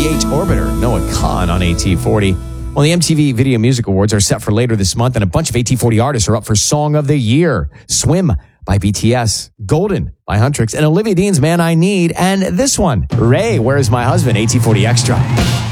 PH Orbiter, Noah Khan on AT40. Well, the MTV Video Music Awards are set for later this month, and a bunch of AT40 artists are up for Song of the Year. Swim by BTS, Golden by Huntrix, and Olivia Dean's Man I Need, and this one, Ray, Where's My Husband, AT40 Extra.